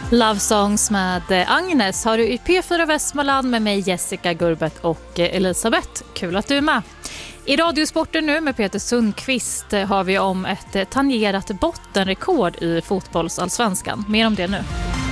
Love Songs med Agnes har du i P4 Västmanland med mig Jessica Gurbet och Elisabeth. Kul att du är med. I Radiosporten nu med Peter Sundqvist har vi om ett tangerat bottenrekord i fotbollsallsvenskan. Mer om det nu.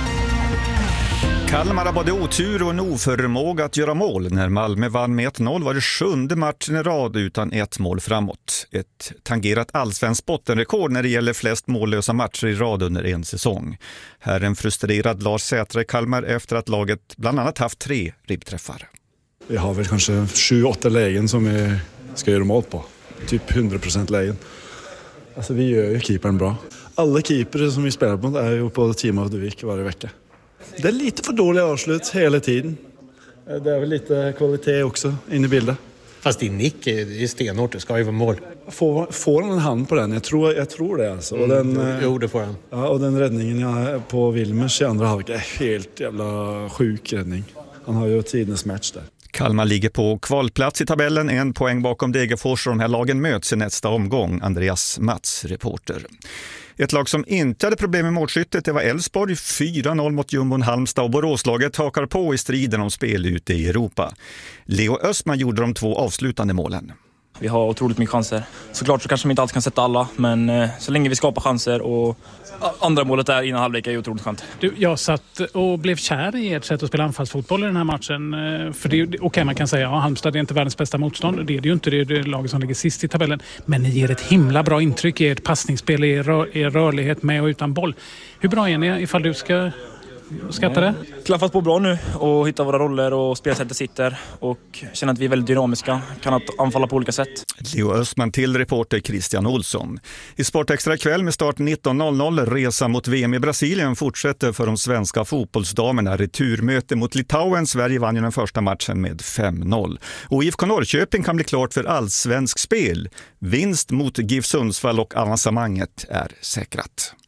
Kalmar har både otur och en oförmåga att göra mål. När Malmö vann med 1-0 var det 7:e matchen i rad utan ett mål framåt. Ett tangerat allsvensk bottenrekord när det gäller flest mållösa matcher i rad under en säsong. Här är en frustrerad Lars Sätra i Kalmar efter att laget bland annat haft 3 ribbträffar. Vi har väl kanske 7-8 lägen som vi ska göra mål på. Typ 100% lägen. Alltså vi gör ju keepern bra. Alla keepere som vi spelar på är ju på Team of the Week varje vecka. Det är lite för dåliga avslut hela tiden. Det är väl lite kvalitet också in i bilden. Fast din nick är stenhårt, det ska ju vara mål. Får han en hand på den? Jag tror det alltså. Och den, jo, det får han. Ja, och den räddningen på Wilmers i andra halvlek är helt jävla sjuk räddning. Han har ju tidens match där. Kalmar ligger på kvalplats i tabellen, 1 poäng bakom Degerfors och de här lagen möts i nästa omgång. Andreas Mats, reporter. Ett lag som inte hade problem med målskyttet, det var Elfsborg, 4-0 mot Jumbon Halmstad och Boråslaget hakar på i striden om spel ute i Europa. Leo Östman gjorde de 2 avslutande målen. Vi har otroligt mycket chanser. Såklart så kanske vi inte alltid kan sätta alla, men så länge vi skapar chanser och andra målet där innan halvlek är ju otroligt skönt. Jag satt och blev kär i ert sätt att spela anfallsfotboll i den här matchen. För det är okej, man kan säga att Halmstad är inte världens bästa motstånd. Det är det ju inte, det är det laget som ligger sist i tabellen. Men ni ger ett himla bra intryck i ert passningsspel, i er rörlighet med och utan boll. Hur bra är ni ifall du ska skatta det? Klaffat på bra nu och hitta våra roller och spelsättet sitter och känner att vi är väldigt dynamiska, kan anfalla på olika sätt. Leo Östman till reporter Christian Olsson. I Sportextra kväll med start 19.00 resa mot VM i Brasilien fortsätter för de svenska fotbollsdamerna. Returmöte mot Litauen. Sverige vann ju den första matchen med 5-0. Och IFK Norrköping kan bli klart för allsvensk spel. Vinst mot GIF Sundsvall och avancemanget är säkrat.